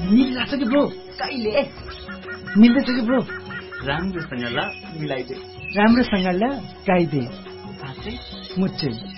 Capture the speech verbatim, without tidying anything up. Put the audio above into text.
मिलिरहेछ कि ब्रो? कहिले मिल्दैछ कि ब्रो? राम्रोसँग ल मिलाइदे, राम्रोसँग ल गाइदे साँच्चै मुच्चै